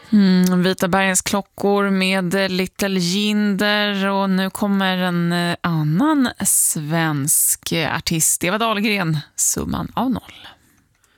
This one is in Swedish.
Vita bergens klockor med Little Jinder, och nu kommer en annan svensk artist, Eva Dahlgren, Summan av noll.